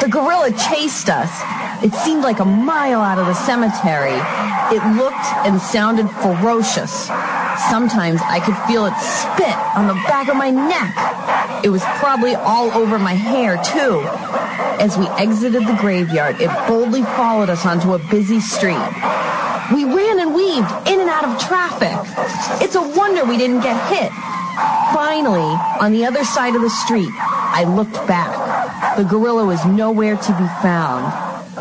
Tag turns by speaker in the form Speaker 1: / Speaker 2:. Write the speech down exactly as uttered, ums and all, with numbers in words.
Speaker 1: The gorilla chased us. It seemed like a mile out of the cemetery. It looked and sounded ferocious. Sometimes I could feel it spit on the back of my neck. It was probably all over my hair, too. As we exited the graveyard, it boldly followed us onto a busy street. We ran and weaved in and out of traffic. It's a wonder we didn't get hit. Finally, on the other side of the street, I looked back. The gorilla was nowhere to be found.